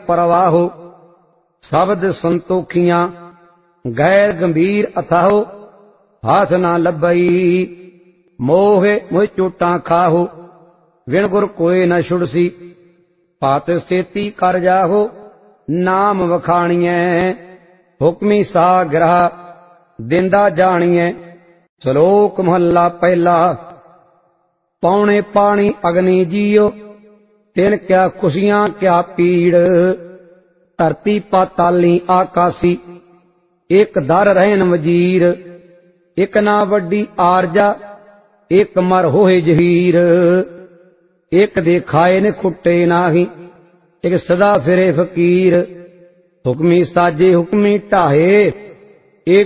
परवाहो। शब्द संतोखियां गैर गंभीर अथाहो। हाथ ना लभई मोहे मुझ चोटां खाहो। विण गुर कोय न छुड़सी पात सेती कर जाहो। नाम वखाणिए हुक्मी सागरा दिंदा जानिए। श्लोक महला पहला। पौने पानी अग्नि जियो तिन क्या खुशियां क्या पीड़। धरती पाताली आकाशी एक दर रहन वजीर। एक ना वड्डी आरजा एक मर होए जहीर। एक दे खाए ने खुट्टे नाही एक सदा फिरे फकीर। हुक्मी साजे हुक्मी ढाहे